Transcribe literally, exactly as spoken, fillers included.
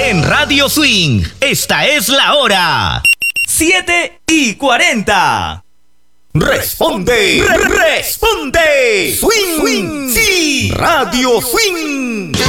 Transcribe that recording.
En Radio Swing, esta es la hora. siete y cuarenta. Responde, re responde. Swing, swing, sí. Radio Swing.